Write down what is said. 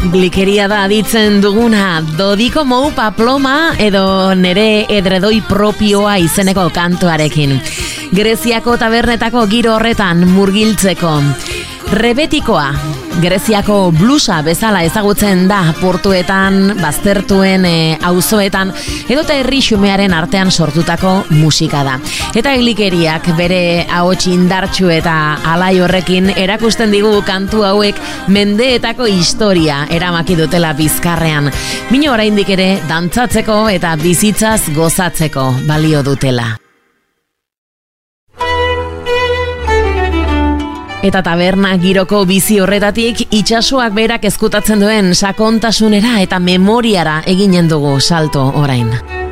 Glikeria da aditzen duguna, dodiko moupa ploma edo nere edredoi propioa izeneko kantuarekin. Greziako tabernetako giro horretan murgiltzeko. Rebetikoa, Greziako blusa bezala ezagutzen da portuetan, baztertuen auzoetan edota herri xumearen artean sortutako musika da. Eta Glikeriak bere ahots indartsu eta alai horrekin erakusten digu kantu hauek mendeetako historia eramaki dutela bizkarrean. Mino oraindik ere dantzatzeko eta bizitzaz gozatzeko balio dutela. Eta taberna giroko bizi horretatik itsasoak berak ezkutatzen duen sakontasunera eta memoriara eginen dugu salto orain.